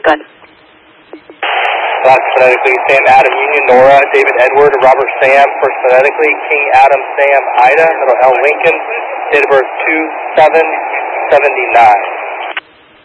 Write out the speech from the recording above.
Good. Last phonetically, Sam Adam Union, Nora, David Edward, Robert Sam. First phonetically, King Adam Sam Ida, Little L Lincoln, date of birth 2779.